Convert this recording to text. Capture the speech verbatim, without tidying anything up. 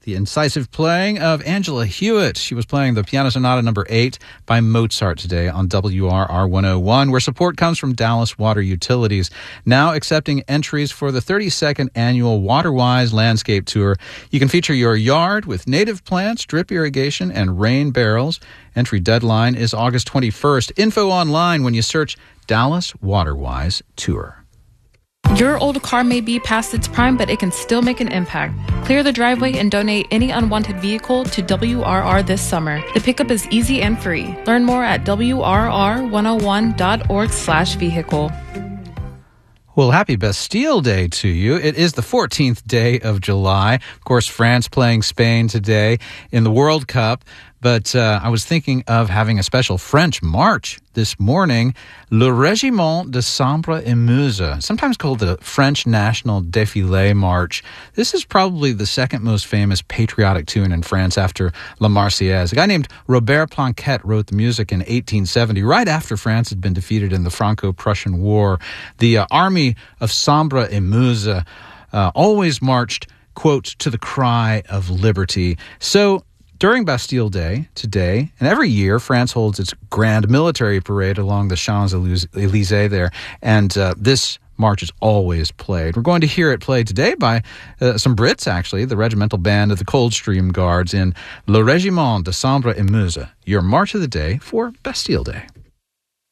the incisive playing of Angela Hewitt. She was playing the Piano Sonata number eight by Mozart today on W R R one oh one, where support comes from Dallas Water Utilities, now accepting entries for the thirty-second annual WaterWise Landscape Tour. You can feature your yard with native plants, drip irrigation, and rain barrels. Entry deadline is August twenty-first. Info online when you search Dallas WaterWise Tour. Your old car may be past its prime, but it can still make an impact. Clear the driveway and donate any unwanted vehicle to W R R this summer. The pickup is easy and free. Learn more at W R R one oh one dot org slash vehicle. Well, happy Bastille Day to you. It is the fourteenth day of July. Of course, France playing Spain today in the World Cup. But uh, I was thinking of having a special French march this morning, Le Régiment de Sambre et Meuse, sometimes called the French National Défilé March. This is probably the second most famous patriotic tune in France after La Marseillaise. A guy named Robert Planquette wrote the music in eighteen seventy, right after France had been defeated in the Franco-Prussian War. The uh, army of Sambre et Meuse uh, always marched, quote, to the cry of liberty. So, during Bastille Day today, and every year, France holds its grand military parade along the Champs-Élysées there, and uh, this march is always played. We're going to hear it played today by uh, some Brits, actually, the regimental band of the Coldstream Guards in Le Régiment de Sambre et Meuse, your march of the day for Bastille Day.